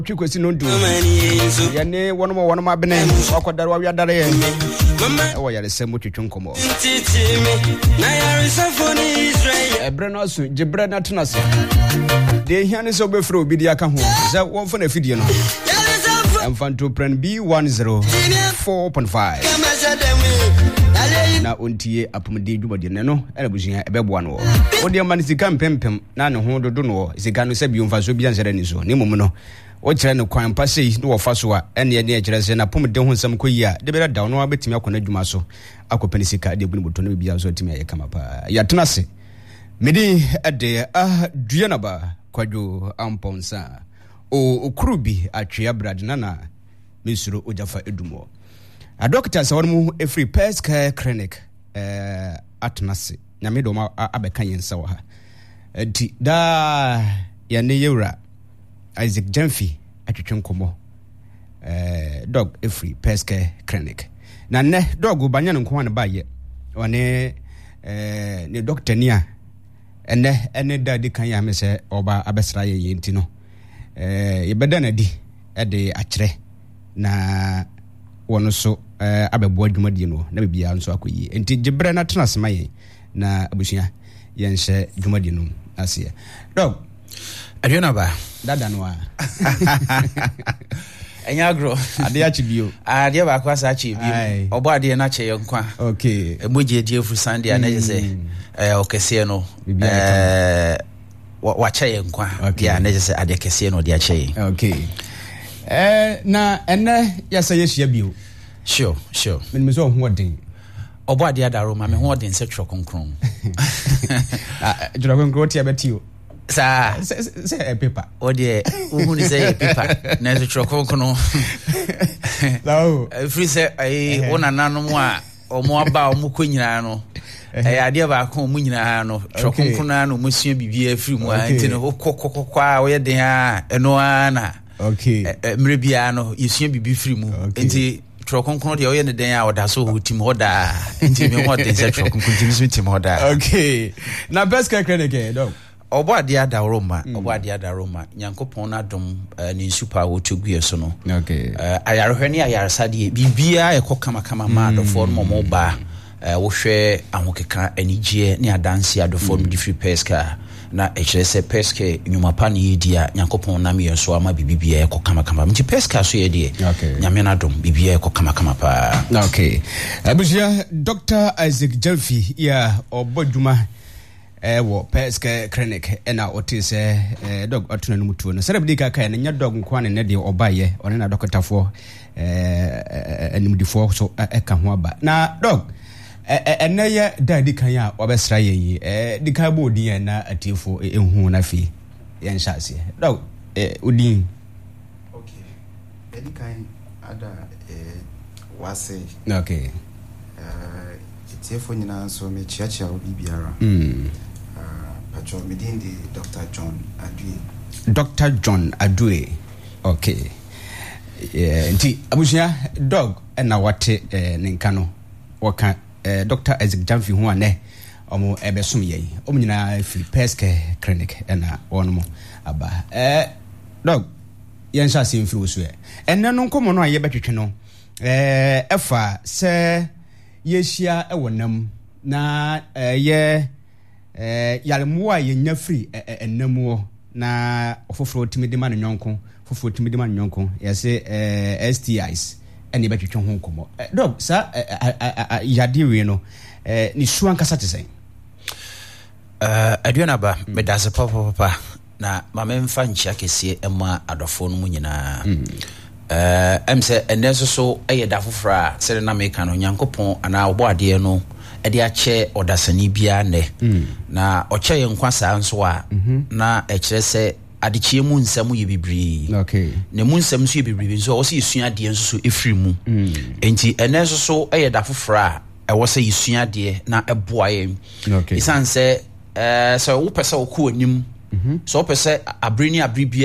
Kwesi no do ya ne wono ma bene akodare wa wiadare ye wo yare semu twetwe nkomo na yare safoni Israel ebre no so gibre na tenase de hiane so be fro obi dia ka ho za won fa na fidie no Mfanto pren B104.5 na ontie apumde dwumade ne no era busuya ebeboa no odi ma nisika mpempem na ne ho dodo no sika no se bi mfa so bi ansere ni so ne mum no o kire ne kwan pa sei no wofa so a ene ne kire se na pomde ho nsam koyi a de bera da no abetimi akona dwuma so akopani sika de bunu boto no bia so timi aye kama pa ya tenase medi ade duanaba kwadwo amponsa o kurubi atwea bradna na misuro ojafa edumo a doctor sa wonmu every pest care clinic atnase na me do ma abeka yensa wa ha enti da ya ne yewra Isaac Jamfi atwetwenkomo dog every pest care clinic na ne dog banya nko wan ba ye one ne doctor nia ene da kan ya me se oba abesra ye yenti no yebeda na di de akire na wono so abebo adwumadi no na bibia nso akoyi enti gibre na tena sema ye na abusia yenhye dwumadi no ase dog adwena ba dada no a enya agro ade achi bio ade ba kwa sa achi bio obo ade na che yonkwa okay emoji die fu sunday na je se okese no wa che yonkwa ya na je se ade kese no de ache okay na ene yasa yeshia bio sure me so ho den obo ade adaro ma me ho den se tro konkron jura konkron ti abetio sa say paper o de uhu ni say paper na se tro konkron no free say wona nanom a omo aba omo konyina no ade ba ko mu nyina no tro konkron na no musua bibia free mu a ntino kokokokwa o ye den a eno ana okay mrebia no yesua bibi free mu enti tro konkron de o ye ne den a oda so hotim hoda enti me ho den se tro konkron tim so tim hoda okay na best care clinic dog obo ade ada Roma nyankopon na dom ni super wo togue so no okay ayarehwe ni ayarsade bibia ekokama kama ma do for mo ba wo hwe ahokeka anigye ni adanse ado for different pesca na hrese pesca nyuma pa ni dia nyankopon na me so ama bibia ekokama kama mti pesca so ye die nyame na dom bibia ekokama kama pa okay abusia Dr. Isaac Jamfi ya obodwuma wo pesca clinic ena otise dog otuna no mutuo no serebdi kaka na nya dog nkwane ne de obaye one na dokotafo animdifo so eka ho aba na dog eneye dadi kan ya obesra yeyi dika bo odin na atifo ehu na fi yen shase dog odin okay dadi kan ada wase okay atifo nyina so me chiachia obibiara Pacho Medindi Dr. John Adue. Okay. Nti abusia dog na wate ninkano waka Dr. Isaac Jamfi ho ane omo ebesom yei omo nyina fi pesca clinic na wono aba dog yensha se mfiri oso enne no nkomo no ayebetwetwe no efa se yeshia ewonam na ye yalmuwa yenya free enamuo na ofoforo timidima no nyonko foforo timidima no nyonko yase STIs ene betwetwe ho nkomo dog sa yade we no ni suan kasa tesen aduana ba medase papa na mamemfa nchia kese ema adofo no nyina emse enenso so eyeda fofora sere na meka no nyankopon ana obo ade no ede ache odasani bia ne na oche yenkwa sa nso a na ekire se adechie mu nsam ye bibiri okay ne mu nsam so ye bibiri so o se yesua de nso so efiri mu enti enenso so eyeda fofora ewo se yesua de na eboa ye okay isan se so wo pese wo ko anim so wo pese abreni abribia